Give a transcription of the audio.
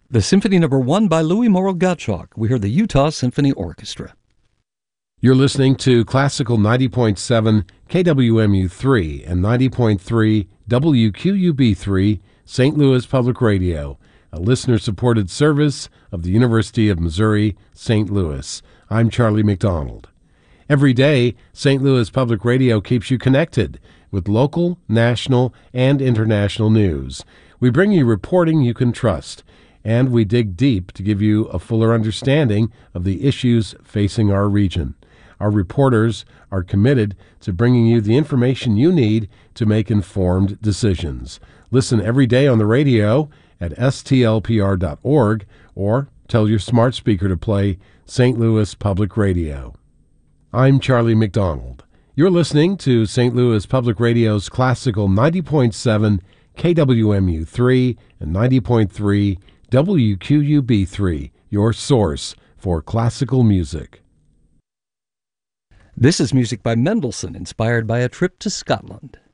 The Symphony No. 1 by Louis Morrow Gottschalk. We heard the Utah Symphony Orchestra. You're listening to Classical 90.7 KWMU3 and 90.3 WQUB3, St. Louis Public Radio, a listener-supported service of the University of Missouri, St. Louis. I'm Charlie McDonald. Every day, St. Louis Public Radio keeps you connected with local, national, and international news. We bring you reporting you can trust, and we dig deep to give you a fuller understanding of the issues facing our region. Our reporters are committed to bringing you the information you need to make informed decisions. Listen every day on the radio at stlpr.org or tell your smart speaker to play St. Louis Public Radio. I'm Charlie McDonald. You're listening to St. Louis Public Radio's Classical 90.7 KWMU3 and 90.3 WQUB3, your source for classical music. This is music by Mendelssohn, inspired by a trip to Scotland.